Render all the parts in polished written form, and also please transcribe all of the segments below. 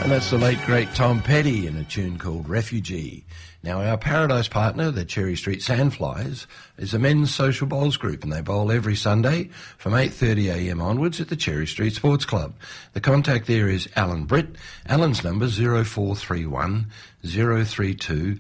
And that's the late, great Tom Petty in a tune called Refugee. Now, our Paradise partner, the Cherry Street Sandflies, is a men's social bowls group, and they bowl every Sunday from 8:30am onwards at the Cherry Street Sports Club. The contact there is Alan Britt. Alan's number 0431 032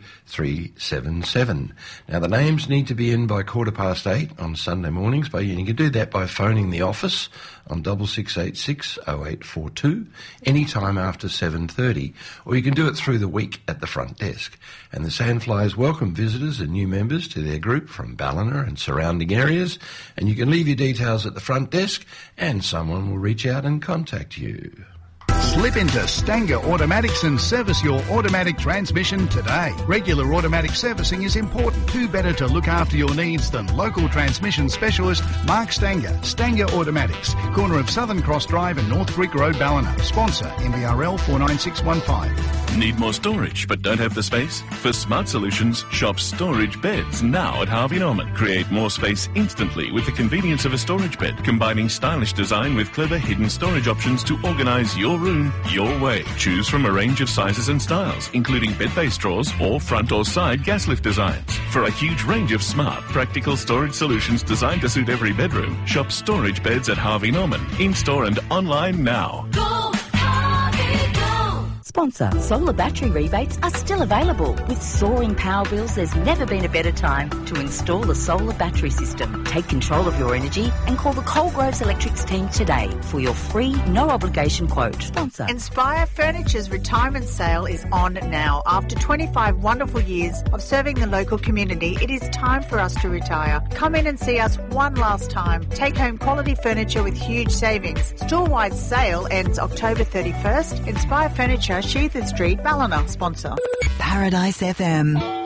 377. Now, the names need to be in by 8:15 on Sunday mornings, but you can do that by phoning the office on 6686 0842 anytime after 7:30, or you can do it through the week at the front desk. And the Sandflies welcome visitors and new members to their group from Ballina and surrounding areas, and you can leave your details at the front desk and someone will reach out and contact you. Slip into Stanger Automatics and service your automatic transmission today. Regular automatic servicing is important. Who better to look after your needs than local transmission specialist Mark Stanger. Stanger Automatics, corner of Southern Cross Drive and North Creek Road, Ballina. Sponsor MBRL 49615. Need more storage but don't have the space? For Smart Solutions, shop storage beds now at Harvey Norman. Create more space instantly with the convenience of a storage bed, combining stylish design with clever hidden storage options to organise your room your way. Choose from a range of sizes and styles, including bed-based drawers or front or side gas lift designs. For a huge range of smart, practical storage solutions designed to suit every bedroom, shop storage beds at Harvey Norman, in-store and online now. Go, Harvey, go! Sponsor, solar battery rebates are still available. With soaring power bills, there's never been a better time to install a solar battery system. Take control of your energy and call the Coalgroves Electrics team today for your free, no-obligation quote. Sponsor. Inspire Furniture's retirement sale is on now. After 25 wonderful years of serving the local community, it is time for us to retire. Come in and see us one last time. Take home quality furniture with huge savings. Store-wide sale ends October 31st. Inspire Furniture, Sheathard Street, Ballina. Sponsor. Paradise FM.